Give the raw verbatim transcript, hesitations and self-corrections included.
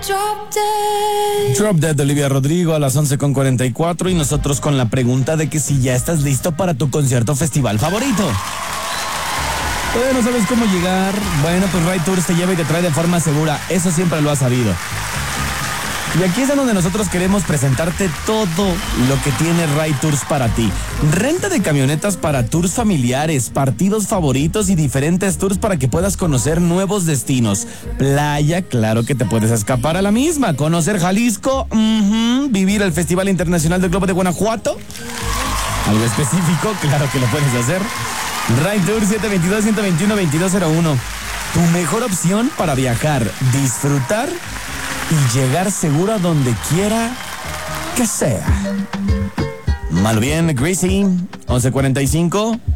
Drop Dead de Olivia Rodrigo a las once con cuarenta y cuatro y nosotros con la pregunta de que si ya estás listo para tu concierto festival favorito. ¿Todavía no sabes cómo llegar? Bueno, pues Ride Tours te lleva y te trae de forma segura, eso siempre lo has sabido. Y aquí es donde nosotros queremos presentarte todo lo que tiene Ride Tours para ti. Renta de camionetas para tours familiares, partidos favoritos y diferentes tours para que puedas conocer nuevos destinos. Playa, claro que te puedes escapar a la misma. Conocer Jalisco, uh-huh. Vivir el Festival Internacional del Globo de Guanajuato. Algo específico, claro que lo puedes hacer. Ride Tours siete dos dos, uno dos uno, dos dos cero uno. Tu mejor opción para viajar, disfrutar y llegar seguro a donde quiera que sea. Mal bien, Greasy, once cuarenta y cinco.